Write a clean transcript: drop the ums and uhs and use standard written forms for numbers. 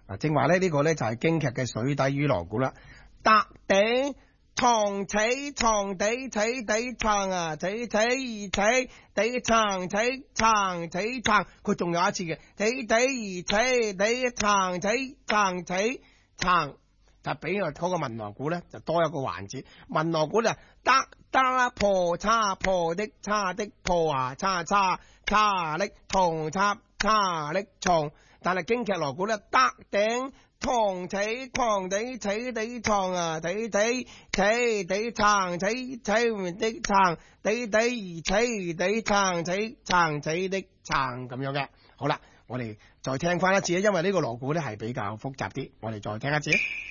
正話咧呢個咧就係京劇嘅水底魚鑼鼓啦。搭頂床起床底起底撐啊，起起而起底撐起撐起撐，佢仲有一次嘅起底而起底撐起撐起撐，就比我嗰個文鑼鼓咧就多一個環節。文鑼鼓就得破叉破的叉的破啊叉叉叉力同插叉力重，但係京劇鑼鼓咧得頂床起床底起底床啊，起底起底撐起起完的撐底底而起底撐起撐起的撐咁樣嘅。好啦，我哋再聽翻一次，因為呢個鑼鼓咧係比較複雜啲，我哋再聽一次。